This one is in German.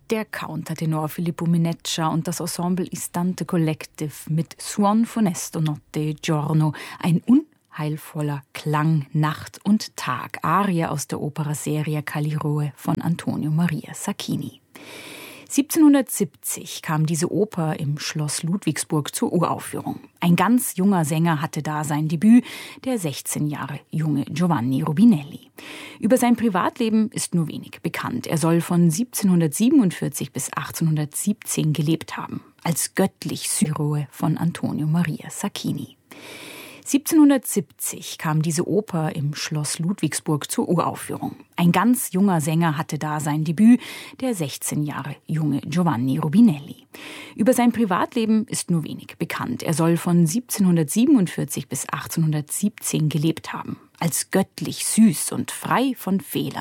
Der Countertenor Filippo Mineccia und das Ensemble Istante Collective mit Suon funesto notte e giorno, ein unheilvoller Klang Nacht und Tag, Arie aus der Operaserie Kallirhoe von Antonio Maria Sacchini. 1770 kam diese Oper im Schloss Ludwigsburg zur Uraufführung. Ein ganz junger Sänger hatte da sein Debüt, der 16 Jahre junge Giovanni Rubinelli. Über sein Privatleben ist nur wenig bekannt. Er soll von 1747 bis 1817 gelebt haben, als göttlich Syroe von Antonio Maria Sacchini. 1770 kam diese Oper im Schloss Ludwigsburg zur Uraufführung. Ein ganz junger Sänger hatte da sein Debüt, der 16 Jahre junge Giovanni Rubinelli. Über sein Privatleben ist nur wenig bekannt. Er soll von 1747 bis 1817 gelebt haben, als göttlich süß und frei von Fehlern.